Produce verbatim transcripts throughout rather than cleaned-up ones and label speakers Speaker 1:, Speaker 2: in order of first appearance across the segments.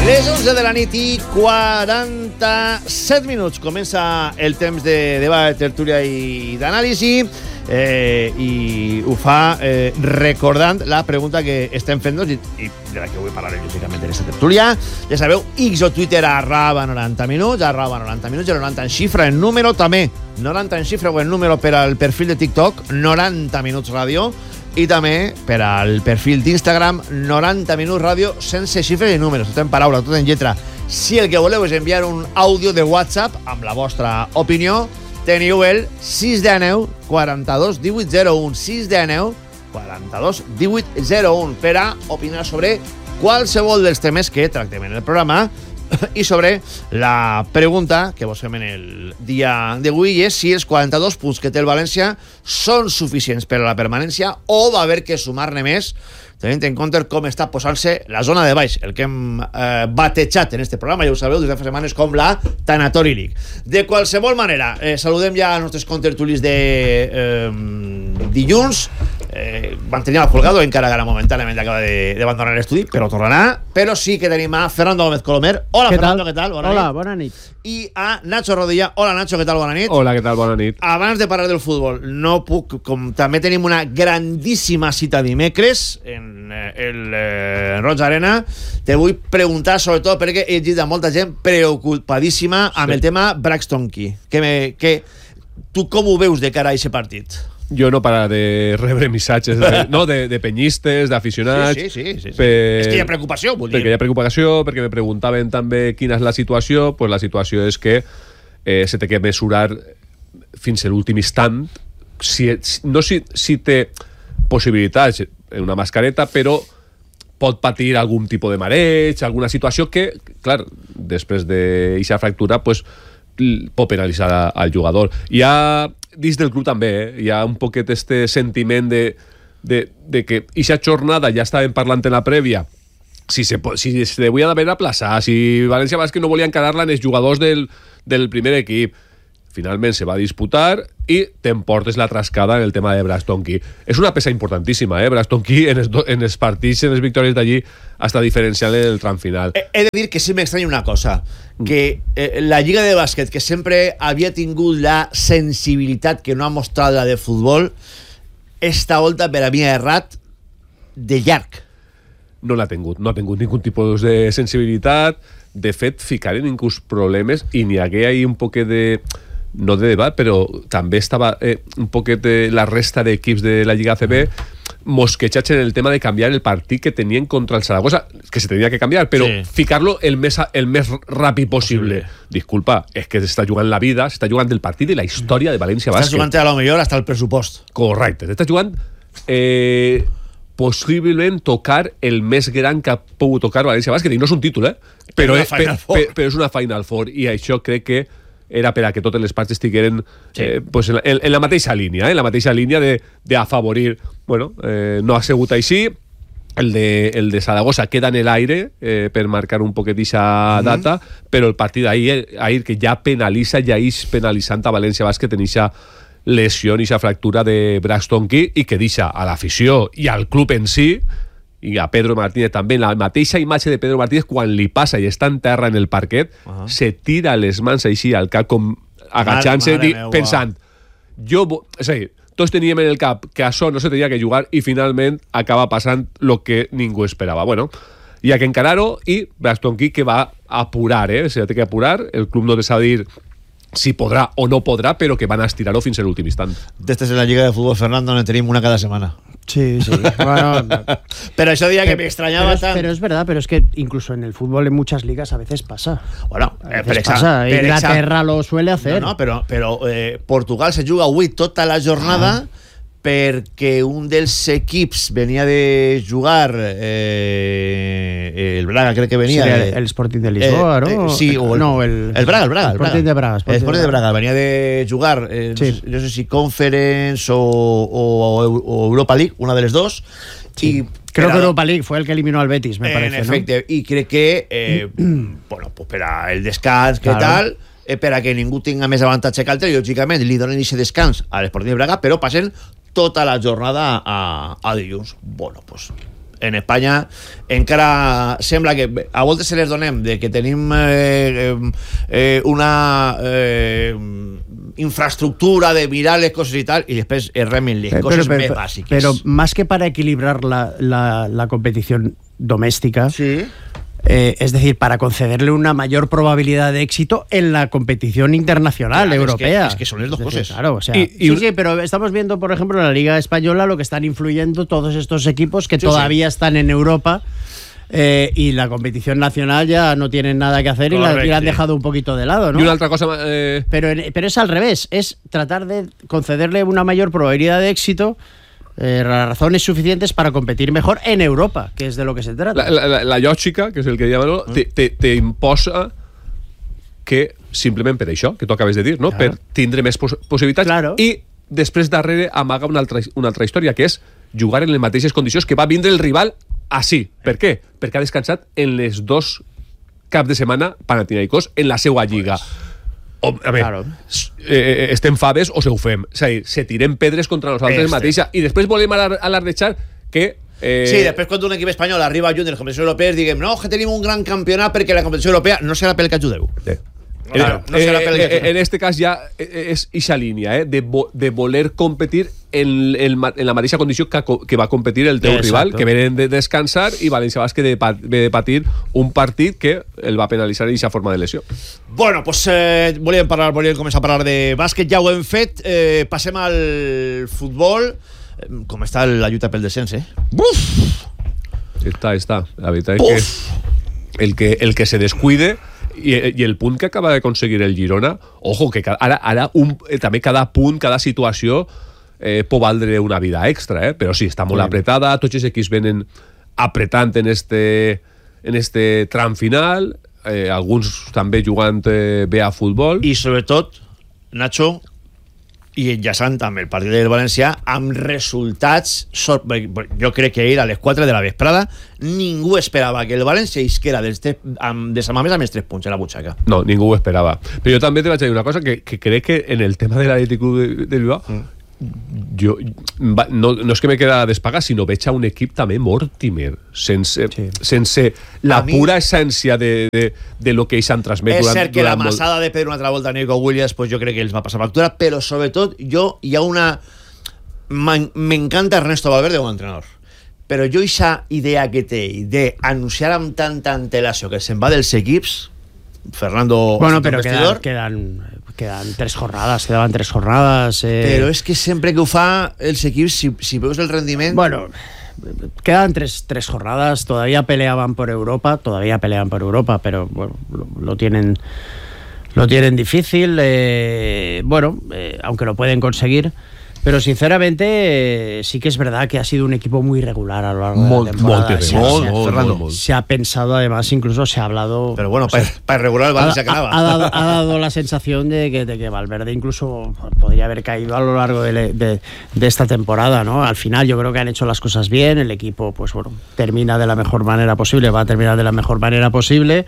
Speaker 1: Les onze de la nit i quaranta-set minuts. Comença el temps de debat, tertúlia i d'anàlisi, eh, i ho fa eh, recordant la pregunta que estem fent i, i de la que vull parlar lògicament en aquesta tertúlia. Ja sabeu, X o Twitter arroba noranta minuts, arroba noranta minuts, i noranta en xifra, en número també, noranta en xifra o en número per al perfil de TikTok, noranta minuts ràdio, i també per al perfil d'Instagram, noranta minuts ràdio, sense xifres i números, tot en paraula, tot en lletra. Si el que voleu és enviar un àudio de WhatsApp amb la vostra opinió, teniu el sis de nou, quaranta-dos, divuit, zero u, sis de nou, quaranta-dos, divuit, zero u, per a opinar sobre qualsevol dels temes que tractem en el programa i sobre la pregunta que vos fem en el dia d'avui, és si els quaranta-dos punts que té el València són suficients per a la permanència o va haver que sumar-ne més, tenint en compte com està posant-se la zona de baix, el que hem eh, batejat en este programa, ja ho sabeu, des de fa setmanes, com la Tanatori League. De qualsevol manera, eh, saludem ja els nostres contertulis de eh, dilluns. Eh, van tenir el Folgado, encara que ara momentàniament acaba de, de abandonar l'estudi, però tornarà. Però sí que tenim a Fernando Gómez Colomer. Hola, què Fernando, tal? Què tal? Bona
Speaker 2: Hola,
Speaker 1: nit.
Speaker 2: bona nit.
Speaker 1: I a Nacho Rodilla. Hola, Nacho, què tal? Bona nit.
Speaker 3: Hola, què tal? Bona nit.
Speaker 1: Abans de parlar del futbol, no puc, com també tenim una grandíssima cita dimecres en eh, el eh, Roig Arena, te vull preguntar, sobretot, perquè he llegit a molta gent preocupadíssima amb sí. el tema Braxton Key. Que me, que, tu com ho veus de cara a aquest partit?
Speaker 3: Jo no para de rebre missatges de, no, de, de penyistes, d'aficionats.
Speaker 1: Sí, sí, sí, sí, sí.
Speaker 3: Per,
Speaker 1: és que hi ha preocupació, vull dir.
Speaker 3: Perquè hi ha preocupació, perquè me preguntaven també quina és la situació. Pues la situació és que eh, se té que mesurar fins a l'últim instant, si, no si, si té possibilitats en una mascareta, però pot patir algun tipus de mareig, alguna situació que, clar, després d'aquesta fractura, pues, pot penalitzar al jugador. Hi ha dins del club també, eh? Hi ha un poquet este sentiment de, de, de que aquesta jornada ja estàvem parlant en la prèvia, si se, si se devia d'haver aplaçat, si València Bàsquet no volien quedar-la en els jugadors del, del primer equip. Finalment se va disputar i t'emportes la trascada en el tema de Braxton Key. És una peça importantíssima, eh? Braxton Key en els, en els partits, en les victòries d'allí, hasta diferencial en el tram final.
Speaker 1: He, he de dir que sí m'estranya una cosa, que eh, la Lliga de Bàsquet, que sempre havia tingut la sensibilitat que no ha mostrat la de futbol, esta volta per a mi ha errat de llarg.
Speaker 3: No l'ha tingut, no ha tingut ningú tipus de sensibilitat. De fet, ficaren inclús problemes i n'hi hagué ahí un poquet de... no de debat, però també estava eh, un poquet de la resta d'equips de la Lliga A C B mosquejats en el tema de canviar el partit que tenien contra el Zaragoza, que se tenia que canviar, però sí. ficar-lo el més, el més ràpid possible. possible. Disculpa, és que s'està jugant la vida, s'està jugant el partit i la història de València Bàsquet.
Speaker 1: Estàs jugant a lo millor hasta el pressupost.
Speaker 3: Correcte, estàs jugant eh, possiblement tocar el més gran que ha pogut tocar València Bàsquet, i no és un títol, eh? Però, és, per, per, però és una Final Four, i això crec que era per a que totes les parts estigueren sí. eh, pues en, la, en, en la mateixa línia, eh? en la mateixa línia de, de afavorir. Bueno, eh, no ha sigut així. El de, el de Zaragoza queda en l'aire eh, per marcar un poquet d'aquesta mm-hmm. data, però el partit d'ahir, ahir que ja penalitza, ja és penalitzant a València Bàsquet en aquesta lesió, en aquesta fractura de Braxton Key, i que deixa a l'afició i al club en si, i a Pedro Martínez també, la mateixa imatge de Pedro Martínez quan li passa i està en terra en el parquet, uh-huh. se tira les mans així al cap, com agachant-se, pensant, jo, és a dir, tots teníem en el cap que això no se tenia que jugar, i finalment acaba passant el que ningú esperava. Bueno, hi ha que encarar-ho, i Braxton Key que va apurar, eh? se té que apurar, el club no té a dir si podrà o no podrà, però que van a estirar-ho fins a l'últim instant.
Speaker 1: D'estes en la Lliga de Futbol, Fernando, ne tenim una cada setmana.
Speaker 2: Sí, sí. Bueno,
Speaker 1: pero eso diría que me extrañaba
Speaker 2: tanto. Pero es verdad, pero es que incluso en el fútbol en muchas ligas a veces pasa.
Speaker 1: Bueno,
Speaker 2: a veces pero pasa. Pero Inglaterra lo suele hacer.
Speaker 1: No, no, pero, pero eh, Portugal se juga avui tota la jornada ah. perquè un dels equips venia de jugar eh, el Braga, crec que venia
Speaker 2: sí,
Speaker 1: de,
Speaker 2: el Sporting de Lisboa,
Speaker 1: eh,
Speaker 2: ¿no?
Speaker 1: Eh, sí, o el,
Speaker 2: no, el,
Speaker 1: el Braga, el Braga,
Speaker 2: el Sporting de Braga,
Speaker 1: el Sporting de Braga venia de jugar eh, sí. no sé si Conference o, o, o Europa League, una de les dos.
Speaker 2: Sí. Y creo que Europa League fue el que eliminó al Betis, me
Speaker 1: en
Speaker 2: parece,
Speaker 1: efecte,
Speaker 2: ¿no?
Speaker 1: Y crec que eh, bueno, pues per a el descans que claro. tal eh, per a que ningú tinga més avantatge que altre, lògicament li donen aquest descans a l'Sporting de Braga, però passen tota la jornada a, a dilluns. Bueno, pues en Espanya encara sembla que a voltes se les donem de que tenim eh, eh, una eh, infraestructura de mirar les coses i tal, i després es remen les coses
Speaker 2: pero,
Speaker 1: més
Speaker 2: pero,
Speaker 1: bàsiques.
Speaker 2: Pero más que para equilibrar la, la, la competición doméstica,
Speaker 1: sí.
Speaker 2: Eh, es decir, para concederle una mayor probabilidad de éxito en la competición internacional,
Speaker 1: claro,
Speaker 2: europea.
Speaker 1: Es que, es que son las dos cosas.
Speaker 2: Claro, o sea,
Speaker 3: y, y
Speaker 2: sí, sí, pero estamos viendo, por ejemplo, en la Liga Española lo que están influyendo todos estos equipos que sí, todavía sí. están en Europa. Eh, y la competición nacional ya no tienen nada que hacer y la, y la han dejado un poquito de lado, ¿no?
Speaker 3: Y una otra cosa, eh...
Speaker 2: pero, pero es al revés, es tratar de concederle una mayor probabilidad de éxito, eh, razones suficientes para competir mejor en Europa, que es de lo que se trata.
Speaker 3: La, la, la lògica, que és el que llamen, te, te, te imposa que simplement per això, que tu acabes de dir, no? Claro. Per tindre més pos possibilitats,
Speaker 2: claro.
Speaker 3: I després darrere amaga una altra, una altra història, que és jugar en les mateixes condicions que va vindre el rival així. Per què? Perquè ha descansat en les dos caps de setmana Panathinaikos en la seva lliga. O, a veure, claro. eh, estem faves o se ho fem. És a dir, se tirem pedres contra nosaltres este. mateixa i després volem alardejar que Eh...
Speaker 1: Sí, després quan un equip espanyol arriba lluny de les competicions europees diguem, no, que tenim un gran campionat perquè la competició europea no serà pel que ajudeu.
Speaker 3: Sí.
Speaker 1: Claro, no serà pel que
Speaker 3: eh, en este cas ja és ixa línia, eh, de, vo de voler competir en, en, en la mateixa condició que, que va competir el teu Exacto. rival, que venen de descansar i València Bàsquet de, de patir un partit que el va penalitzar en aquesta forma de lesió.
Speaker 1: Bueno, pues eh, volíem, parlar, volíem començar a parlar de bàsquet, ja ho hem fet, eh, passem al futbol. Com està la lluita pel descens, eh? Buf!
Speaker 3: Està, està. La veritat és que el que, el que se descuide i, i el punt que acaba d'aconseguir el Girona, ojo, que ara, ara un, eh, també cada punt, cada situació eh, pot valdre una vida extra, eh? Però sí, està molt sí. apretada, tots els equips venen apretant en este, en este tram final, eh, alguns també jugant eh, bé a futbol.
Speaker 1: I sobretot, Nacho, i enllaçant amb el partit del València amb resultats, jo crec que ahir a les quatre de la vesprada ningú esperava que el València isquera dels tres, amb, de Samamés amb els tres punts en la butxaca.
Speaker 3: No, ningú ho esperava. Però jo també te vaig dir una cosa, que, que crec que en el tema de l'Atlètic de, de Bilbao mm. jo, va, no, no és que me queda despagar, sinó veig a un equip també Mortimer, sense, sí. sense la mi, pura essència de, de, de lo que ells han transmet.
Speaker 1: És
Speaker 3: durant,
Speaker 1: cert que la
Speaker 3: molt...
Speaker 1: massada de Pedro una altra volta a Nico Williams, pues jo crec que ells va passar factura, però sobretot jo hi ha una... M'encanta Ernesto Valverde com a entrenador, però jo aquesta idea que té d'anunciar amb tanta antelació que se'n va dels equips, Fernando...
Speaker 2: Bueno, però quedan, quedan, quedan tres jornadas, quedaban tres jornadas... Eh...
Speaker 1: Però és que sempre que ho fa els equips, si, si veus el rendiment...
Speaker 2: Bueno, quedan tres, tres jornadas, todavía peleaban por Europa, todavía pelean por Europa, pero bueno, lo, lo tienen lo tienen difícil, eh, bueno, eh, aunque lo pueden conseguir. Pero sinceramente eh, sí que es verdad que ha sido un equipo muy regular a lo largo
Speaker 3: molt,
Speaker 2: de la temporada.
Speaker 3: Molt,
Speaker 2: se,
Speaker 3: molt,
Speaker 2: se,
Speaker 3: molt,
Speaker 2: Fernando,
Speaker 3: molt, molt.
Speaker 2: se ha pensado, además, incluso se ha hablado...
Speaker 1: Pero bueno, para, para regular el Valencia
Speaker 2: ha, ha, ha, dado, ha dado la sensación de que, de que Valverde incluso podría haber caído a lo largo de, de, de esta temporada, ¿no? Al final yo creo que han hecho las cosas bien, el equipo, pues bueno, termina de la mejor manera posible, va a terminar de la mejor manera posible.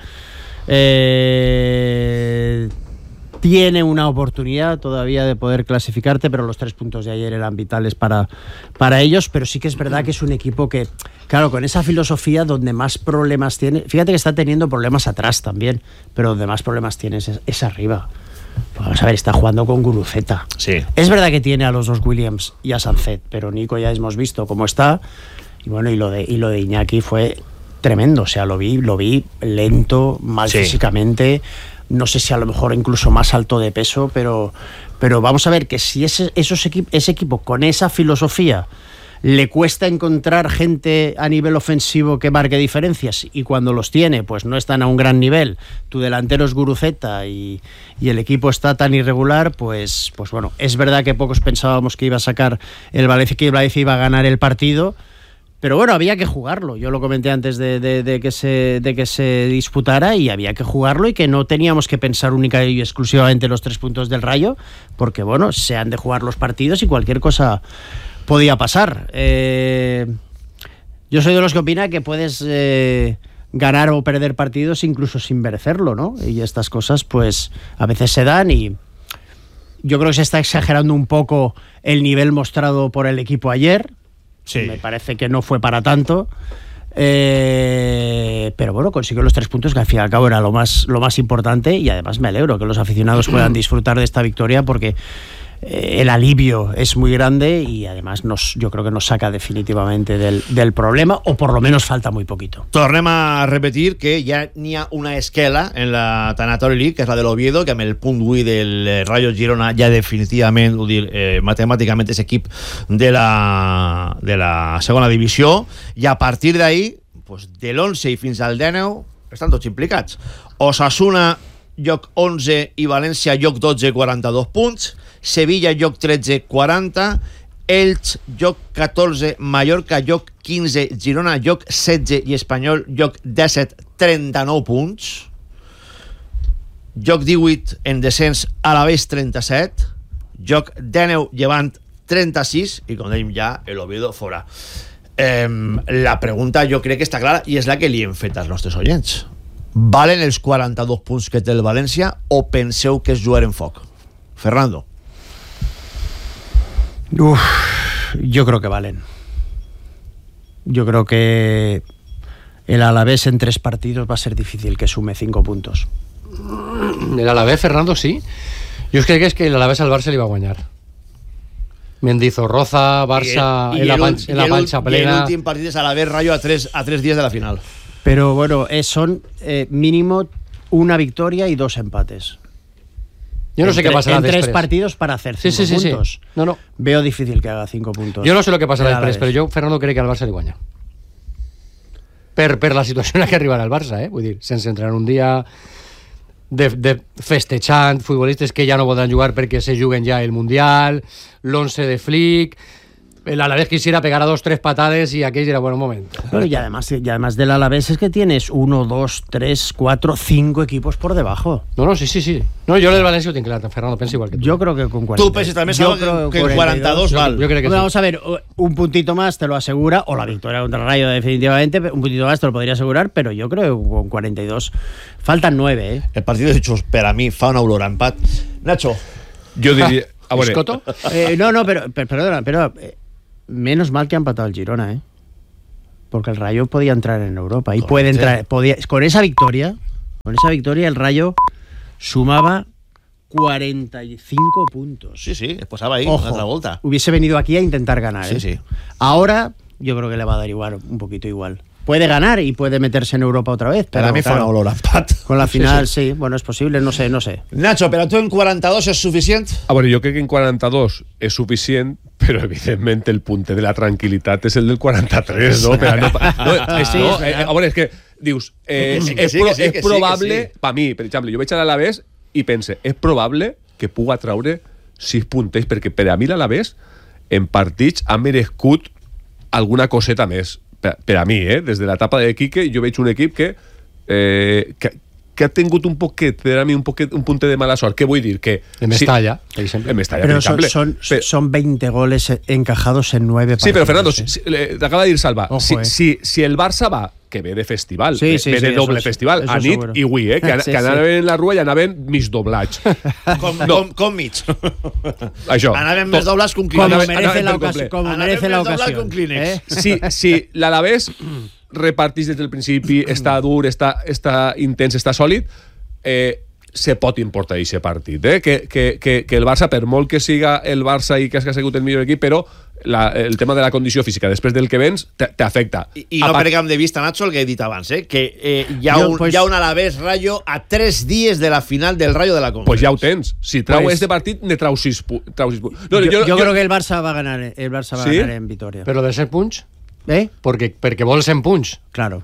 Speaker 2: Eh... Tiene una oportunidad todavía de poder clasificarte, pero los tres puntos de ayer eran vitales para, para ellos. Pero sí que es verdad que es un equipo que, claro, con esa filosofía donde más problemas tiene, fíjate que está teniendo problemas atrás también, pero donde más problemas tiene es, es arriba. Vamos a ver, está jugando con Guruceta.
Speaker 1: Sí.
Speaker 2: Es verdad que tiene a los dos Williams y a Sancet, pero Nico ya hemos visto cómo está. Y bueno, y lo de, y lo de Iñaki fue tremendo. O sea, lo vi, lo vi lento, mal sí. físicamente. No sé si a lo mejor incluso más alto de peso, pero, pero vamos a ver que si ese, esos equip, ese equipo con esa filosofía le cuesta encontrar gente a nivel ofensivo que marque diferencias y cuando los tiene pues no están a un gran nivel, tu delantero es Guruceta y, y el equipo está tan irregular, pues, pues bueno, es verdad que pocos pensábamos que iba a sacar el Valencia, que el Valencia iba a ganar el partido. Pero bueno, había que jugarlo. Yo lo comenté antes de, de, de, que se, de que se disputara y había que jugarlo y que no teníamos que pensar única y exclusivamente los tres puntos del Rayo, porque bueno, se han de jugar los partidos y cualquier cosa podía pasar. Eh, yo soy de los que opina que puedes eh, ganar o perder partidos incluso sin merecerlo, ¿no? Y estas cosas pues a veces se dan y yo creo que se está exagerando un poco el nivel mostrado por el equipo ayer. Sí. Me parece que no fue para tanto. Eh, pero bueno, consiguió los tres puntos, que al fin y al cabo era lo más, lo más importante, y además me alegro que los aficionados puedan disfrutar de esta victoria, porque eh, el alivio es muy grande y además nos, yo creo que nos saca definitivamente del, del problema, o por lo menos falta muy poquito.
Speaker 1: Tornem a repetir que ja n'hi ha una esquela en la Tanatori League, que és la de l'Oviedo, que amb el punt avui del Rayo Girona ja definitivament, vull dir, eh, matemàticament és equip de la, de la segona divisió, i a partir d'ahí, pues, de l'onze i fins al dènou estan tots implicats. Osasuna lloc onze i València lloc dotze, quaranta-dos punts, Sevilla lloc tretze, quaranta, Elx lloc catorze, Mallorca lloc quinze, Girona lloc setze i Espanyol lloc disset, trenta-nou punts, lloc divuit en descens Alavés trenta-set, lloc dinou Llevant trenta-sis i com dèiem ja el Oviedo fora. Eh, la pregunta jo crec que està clara i és la que li hem fet als nostres oients. Valen els quaranta-dos punts que té el València o penseu que és jugar en foc? Fernando.
Speaker 2: Uf, yo creo que valen. Yo creo que el Alavés en tres partidos va a ser difícil que sume cinco puntos.
Speaker 4: El Alavés, Fernando, sí. Jo crec que és que el Alavés al Barça li va guanyar. Mendizorroza, Barça,
Speaker 1: y el, y
Speaker 4: en, la
Speaker 1: el,
Speaker 4: pancha, en la pancha plena.
Speaker 1: Y el último partido es Alavés Rayo a tres, a tres días de la final.
Speaker 2: Pero bueno, es, son eh, mínimo una victoria y dos empates.
Speaker 4: Yo no sé qué pasará
Speaker 2: en
Speaker 4: después.
Speaker 2: tres partidos para hacer cinco
Speaker 4: sí, sí, sí,
Speaker 2: puntos.
Speaker 4: Sí. No, no.
Speaker 2: Veo difícil que haga cinco puntos.
Speaker 4: Jo no sé el que passarà després, però jo, Fernando, crec que al Barça li guanya. Per, per la situació en la que arribarà el Barça, eh? Vull dir, sense entrar un dia de, de festejant, futbolistes que ja no podran jugar perquè se juguen ja el Mundial, l'once de Flick. El Alavés quisiera pegar a dos, tres patadas y aquello era, bueno, un momento.
Speaker 2: Bueno, y además, y además del Alavés es que tienes uno, dos, tres, cuatro, cinco equipos por debajo.
Speaker 4: No, no, sí, sí, sí. No, yo el del Valencia lo tengo claro, Fernando, piensa igual que tú.
Speaker 2: Yo creo que con cuarenta.
Speaker 1: Tú piensas también yo creo que, que cuarenta y dos
Speaker 4: yo,
Speaker 1: vale.
Speaker 4: Yo creo que
Speaker 2: Vamos
Speaker 4: sí.
Speaker 2: a ver, un puntito más te lo asegura, o la victoria contra el Rayo definitivamente, un puntito más te lo podría asegurar, pero yo creo que con cuarenta y dos faltan nueve, ¿eh?
Speaker 1: El partido de hecho para mí fa una olor a empat. Nacho.
Speaker 3: Yo diría... Ah, bueno.
Speaker 4: ¿Escoto?
Speaker 2: Eh, no, no, pero, pero perdona, pero... Eh, menos mal que ha empatado el Girona, ¿eh? Porque el Rayo podía entrar en Europa y Correcto. puede entrar, podía, con esa victoria, con esa victoria el Rayo sumaba cuarenta y cinco puntos.
Speaker 1: Sí, sí, posaba ahí,
Speaker 2: Ojo,
Speaker 1: otra vuelta.
Speaker 2: Hubiese venido aquí a intentar ganar, ¿eh?
Speaker 1: Sí, sí.
Speaker 2: Ahora yo creo que le va a dar igual, un poquito igual. Puede ganar y puede meterse en Europa otra vez, pero
Speaker 1: para mí
Speaker 2: claro,
Speaker 1: fa una olor a empat.
Speaker 2: Con la final, sí,
Speaker 1: sí,
Speaker 2: sí. Bueno, es posible, no sé, no sé.
Speaker 1: Nacho, pero tú en quaranta-dos es suficient?
Speaker 3: A veure, jo crec que en quaranta-dos és suficient, però evidentment el punter de la tranquil·litat és el del quaranta-tres, no? Però no, no, és,
Speaker 2: Sí,
Speaker 3: no
Speaker 2: és
Speaker 3: eh, a veure, és que dius, eh,
Speaker 1: Sí que
Speaker 3: és,
Speaker 1: sí,
Speaker 3: pro,
Speaker 1: que sí, que
Speaker 3: és
Speaker 1: sí,
Speaker 3: probable,
Speaker 1: que sí.
Speaker 3: per mi, per exemple, jo veig a l'Alavés i pense, és probable que puga traure sis punters, perquè per a mi l'Alavés en partits ha merescut alguna coseta més. Per, per a mi, eh? Des de l'etapa de Quique, jo veig un equip que, eh, que, que ha tingut un poquet, per a mi, un, poquet, un punte de mala sort. Què vull dir? Que
Speaker 4: en Mestalla, sí, per exemple.
Speaker 3: En Mestalla,
Speaker 2: pero
Speaker 3: per
Speaker 2: son,
Speaker 3: exemple.
Speaker 2: son,
Speaker 3: Però,
Speaker 2: son veinte goles encajados en nueve partidos.
Speaker 3: sí, però Fernando,
Speaker 2: ¿eh?
Speaker 3: si, t'acaba de dir Salva,
Speaker 2: Ojo,
Speaker 3: si,
Speaker 2: eh.
Speaker 3: si, si el Barça va, que ve de festival,
Speaker 2: Sí,
Speaker 3: ve,
Speaker 2: sí,
Speaker 3: ve de
Speaker 2: sí,
Speaker 3: doble
Speaker 2: eso,
Speaker 3: festival,
Speaker 2: eso
Speaker 3: a nit
Speaker 2: seguro.
Speaker 3: i avui, eh? Que,
Speaker 2: Sí,
Speaker 3: que anaven
Speaker 2: sí.
Speaker 3: en la rua i anaven mig doblats.
Speaker 1: Com,
Speaker 3: No.
Speaker 1: com, com mig.
Speaker 3: Això.
Speaker 1: Anaven més doblats que un
Speaker 2: Como
Speaker 1: Kleenex.
Speaker 3: Anaven-
Speaker 2: merece
Speaker 3: anaven
Speaker 2: la
Speaker 3: per
Speaker 2: ocasión.
Speaker 3: complet.
Speaker 2: Como
Speaker 1: Anaven
Speaker 2: merece
Speaker 1: més
Speaker 2: la
Speaker 1: doblat que
Speaker 2: ocasión.
Speaker 1: un Kleenex.
Speaker 2: ¿eh?
Speaker 3: Si, si l'Alavés repartís des del principi, està dur, està, està intens, està sòlid, eh, se pot importar aquest partit, eh? que, que, que, que el Barça, per molt que siga el Barça i que ha sigut el millor equip, però la, el tema de la condició física després del que vens t'afecta.
Speaker 1: I, i no
Speaker 3: part...
Speaker 1: perdem de vista, Nacho, el que he dit abans, eh? que eh, hi, ha
Speaker 2: Jo,
Speaker 1: un,
Speaker 2: pues-
Speaker 1: hi ha un Alavés Rayo a tres dies de la final del Rayo de la Conference.
Speaker 3: Pues ja ho tens. Si trau
Speaker 2: Pues-
Speaker 3: este partit, ne trau sis punts. No,
Speaker 2: yo, yo creo que el Barça va a ganar, el Barça va
Speaker 3: ¿Sí?
Speaker 2: a ganar en Vitoria.
Speaker 4: Però de ser punts,
Speaker 2: ¿Eh?
Speaker 4: perquè, perquè vol ser punts.
Speaker 2: Claro.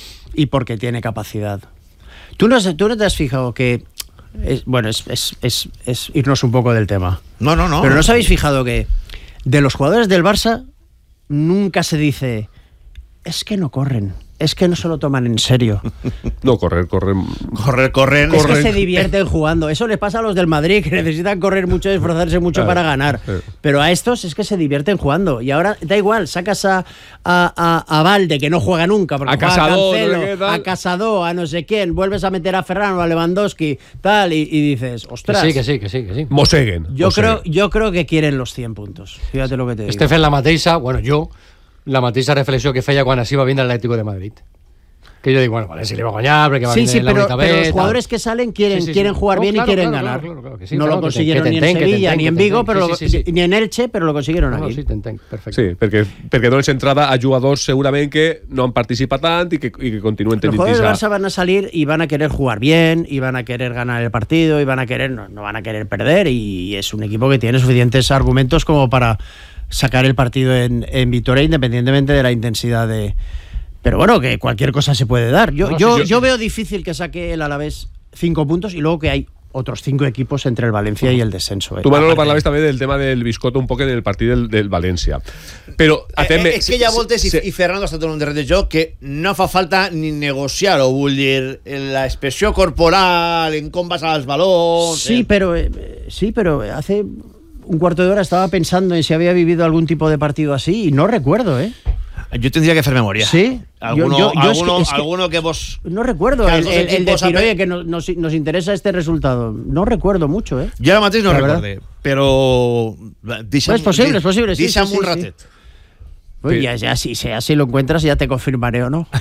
Speaker 2: Y porque tiene capacidad. ¿Tú no, has- tú no te has fijado que... es- bueno, es, es, es, es irnos un poco del tema.
Speaker 1: No, no, no.
Speaker 2: Pero ¿no os habéis fijado que de los jugadores del Barça nunca se dice es que no corren, es que no se lo toman en serio,
Speaker 3: No, correr, correr...
Speaker 1: Correr, correr.
Speaker 2: es que se divierten jugando? Eso les pasa a los del Madrid, que necesitan correr mucho y esforzarse mucho
Speaker 3: Claro.
Speaker 2: para ganar.
Speaker 3: Sí.
Speaker 2: Pero a estos es que se divierten jugando. Y ahora da igual, sacas a, a, a, a Valde, que no juega nunca, porque
Speaker 3: A
Speaker 2: juega
Speaker 3: Casado,
Speaker 2: Cancelo,
Speaker 3: no sé qué tal.
Speaker 2: a Casado, a no sé quién, vuelves a meter a Ferran o a Lewandowski, tal, y, y dices,
Speaker 4: Que
Speaker 2: ostras.
Speaker 4: sí, que sí, que sí, que sí.
Speaker 3: Mosseguen.
Speaker 2: Yo
Speaker 3: mosseguen.
Speaker 2: creo, yo creo que quieren los cien puntos. Fíjate lo que te digo.
Speaker 4: Este fent la mateixa, bueno, jo, la mateixa reflexió que feia quan així va vindre l'Atlético de Madrid. Que yo digo, bueno, vale, si le va a guanyar, porque va a
Speaker 2: sí,
Speaker 4: venir
Speaker 2: sí,
Speaker 4: la
Speaker 2: pero,
Speaker 4: única
Speaker 2: pero
Speaker 4: vez.
Speaker 2: los jugadores que salen quieren,
Speaker 4: sí, sí,
Speaker 2: quieren
Speaker 4: sí.
Speaker 2: jugar
Speaker 4: No,
Speaker 2: bien
Speaker 4: claro,
Speaker 2: y quieren
Speaker 4: claro,
Speaker 2: ganar.
Speaker 4: claro, claro, que sí,
Speaker 2: no
Speaker 4: claro,
Speaker 2: lo
Speaker 4: que te-
Speaker 2: consiguieron
Speaker 4: que
Speaker 2: ni en
Speaker 4: t'entenc, que
Speaker 2: Sevilla,
Speaker 4: t'entenc,
Speaker 2: ni en
Speaker 4: que
Speaker 2: Vigo,
Speaker 4: t'entenc.
Speaker 2: pero
Speaker 4: Sí,
Speaker 2: lo-
Speaker 4: sí, sí, sí.
Speaker 2: ni en Elche, pero lo consiguieron
Speaker 4: No, no,
Speaker 2: aquí.
Speaker 4: sí, t'entenc, perfecte.
Speaker 3: Sí, perquè, perquè dones entrada a jugadors segurament que no han participat tant i que, i que continuen
Speaker 2: Los
Speaker 3: tenint
Speaker 2: jugadores del
Speaker 3: esa...
Speaker 2: Barça van a salir y van a querer jugar bien, y van a querer ganar el partido, y van a querer, no, no van a querer perder, y es un equipo que tiene suficientes argumentos como para sacar el partido en, en Vitoria, independientemente de la intensidad de... Pero bueno, que cualquier cosa se puede dar. Yo,
Speaker 4: No,
Speaker 2: yo,
Speaker 3: sí, yo-
Speaker 2: yo veo difícil que saque el Alavés cinco puntos y luego que hay otros cinco equipos entre el Valencia y el descenso. Eh.
Speaker 3: Tu, Manolo,
Speaker 2: Aparte-
Speaker 3: parlaves també del tema del biscotto un poc en el partit del, del València. Però...
Speaker 1: Eh,
Speaker 3: atem-
Speaker 1: eh, és que hi ha voltes i,
Speaker 3: se-
Speaker 1: i Fernando està tornant de res de joc que no fa falta ni negociar-ho, vull dir, la expressió corporal, en com vas als balons...
Speaker 2: Sí,
Speaker 1: eh.
Speaker 2: pero eh, sí, pero hace un cuarto de hora estaba pensando en si había vivido algún tipo de partido así y no recuerdo, ¿eh?
Speaker 1: Jo tendria que fer memòria.
Speaker 2: Sí.
Speaker 1: Alguno,
Speaker 2: Yo- yo- yo es que-
Speaker 1: alguno,
Speaker 2: es que-
Speaker 1: alguno que vos...
Speaker 2: No recuerdo
Speaker 1: Que
Speaker 2: el,
Speaker 1: els dos
Speaker 2: el- el
Speaker 1: equipos
Speaker 2: decir,
Speaker 1: han-
Speaker 2: oye, que nos, nos, nos interesa este resultado. No recuerdo mucho, ¿eh?
Speaker 1: Jo ara mateix no
Speaker 2: La verdad.
Speaker 1: recorde, però... Deixa'm,
Speaker 2: Es posible, es posible, sí,
Speaker 1: Deixa'm
Speaker 2: sí,
Speaker 1: un
Speaker 2: sí, sí.
Speaker 1: ratet.
Speaker 2: Pues ya, ya, si, si así lo encuentras, ya te confirmaré o no.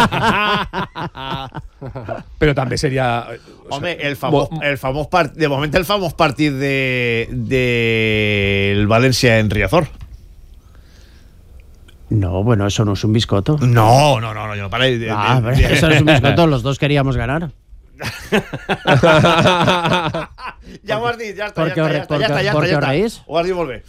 Speaker 3: Però també seria...
Speaker 1: Home, el famós,
Speaker 3: mo-
Speaker 1: el famós part, de moment el famós partit de, de el València en Riazor.
Speaker 2: No, bueno, eso no es un biscotto.
Speaker 1: No, no, no, no, yo no paré de,
Speaker 2: Ah,
Speaker 1: de-
Speaker 2: pero
Speaker 1: de-
Speaker 2: eso no es un biscotto, los dos queríamos ganar.
Speaker 1: Ja ho has dit, ja està,
Speaker 2: Per
Speaker 1: ja
Speaker 2: què
Speaker 1: està,
Speaker 2: os-
Speaker 1: ja està,
Speaker 2: per
Speaker 1: ja
Speaker 2: què-
Speaker 1: està, ja
Speaker 2: per
Speaker 1: està,
Speaker 2: què
Speaker 1: ja
Speaker 2: os
Speaker 1: està.
Speaker 2: reís?
Speaker 1: Ho has dit molt bé.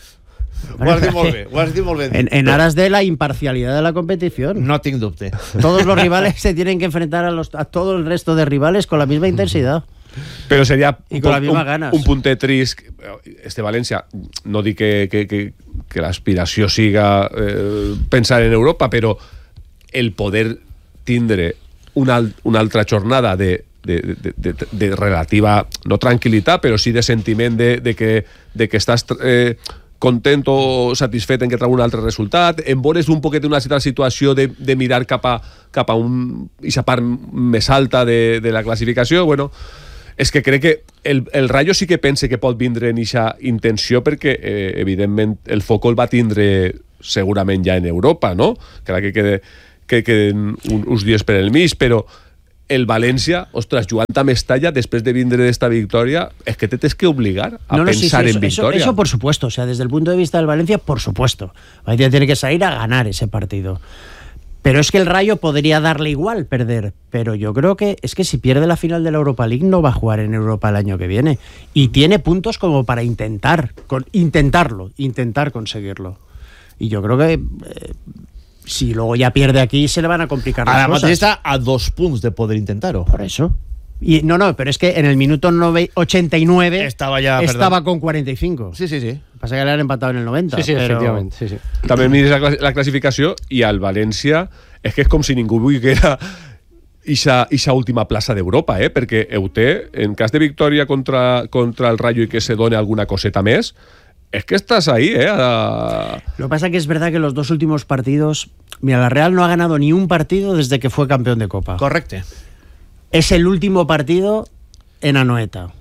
Speaker 1: Ho has dit molt bé, ho has dit molt bé.
Speaker 2: En, en aras de la imparcialidad de la competición.
Speaker 1: No tinc dubte.
Speaker 2: Todos los rivales se tienen que enfrentar a, los, a todo el resto de rivales con la misma intensidad.
Speaker 3: Però seria
Speaker 2: I con la
Speaker 3: un,
Speaker 2: misma
Speaker 3: un,
Speaker 2: ganas.
Speaker 3: un puntet trist. Este València, no dic que, que, que, que l'aspiració siga eh, pensar en Europa, però el poder tindre una, al- una altra jornada de, de, de, de, de relativa, no tranquil·litat, però sí de sentiment de, de, que, de que estàs eh, content o satisfet en que trau un altre resultat, en veure's un poquet una certa situació de, de mirar cap a, cap a un, ixa part més alta de, de la classificació, bueno, és que crec que el, el Rayo sí que pense que pot vindre en eixa intenció perquè, eh, evidentment, el foco el va tindre segurament ja en Europa, no? Crec que, quede, que queden un, uns dies per el mig, però el València, ostres, jugant a Mestalla, després de vindre d'esta victòria, és que te tens que obligar a
Speaker 2: No, no, sí,
Speaker 3: pensar
Speaker 2: sí, eso,
Speaker 3: en
Speaker 2: eso,
Speaker 3: victòria.
Speaker 2: eso por supuesto, o sea, desde el punto de vista del Valencia, por supuesto. Valencia tiene que salir a ganar ese partido. Pero es que el Rayo podría darle igual perder. Pero yo creo que es que si pierde la final de la Europa League no va a jugar en Europa el año que viene. Y tiene puntos como para intentar, con, intentarlo, intentar conseguirlo. Y yo creo que eh, si luego ya pierde aquí se le van a complicar las
Speaker 1: Ara
Speaker 2: cosas.
Speaker 1: mateix està a dos punts de poder intentar-ho.
Speaker 2: Por eso. Y no, no, pero es que en el minuto nove- ochenta y nueve
Speaker 1: Estaba ya,
Speaker 2: estaba
Speaker 1: perdón.
Speaker 2: con cuarenta y cinco.
Speaker 1: Sí, sí, sí.
Speaker 2: Pasa que le han empatado en el noventa.
Speaker 4: Sí, sí,
Speaker 2: pero...
Speaker 4: efectivament. Sí, sí.
Speaker 3: També mires la, clas- la classificació i al València és que és com si ningú volguera ixa, ixa última plaça d'Europa, eh? Perquè ho té, en cas de victòria contra, contra el Rayo i que se done alguna coseta més, es que estás ahí, ¿eh? A...
Speaker 2: Lo que pasa que es verdad que los dos últimos partidos... Mira, la Real no ha ganado ni un partido desde que fue campeón de Copa.
Speaker 1: Correcte.
Speaker 2: Es el último partido en Anoeta.